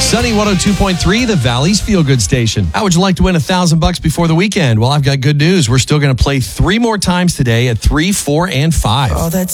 Sunny 102.3, the Valley's Feel Good Station. How would you like to win $1,000 before the weekend? Well, I've got good news. We're still going to play 3 more times today at 3, 4, and 5. Oh, that's